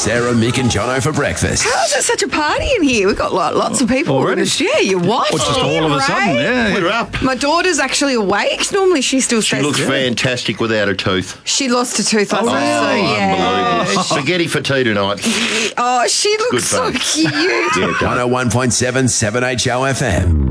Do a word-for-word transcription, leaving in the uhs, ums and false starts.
Sarah, Mick and Jono for breakfast. How is it such a party in here? We've got like, lots of people Already? Yeah, your wife. Well, just all of a sudden, yeah. We're up. My daughter's actually awake. Normally she still She stays. looks fantastic without a tooth. She lost a tooth last Oh, night, so really? yeah. Unbelievable. Spaghetti for tea tonight. Oh, she looks Good so fun. cute. Yeah, one oh one point seven, seven H O F M.